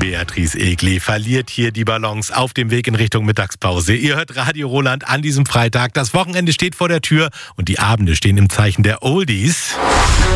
Beatrice Egli verliert hier die Balance auf dem Weg in Richtung Mittagspause. Ihr hört Radio Roland an diesem Freitag. Das Wochenende steht vor der Tür und die Abende stehen im Zeichen der Oldies.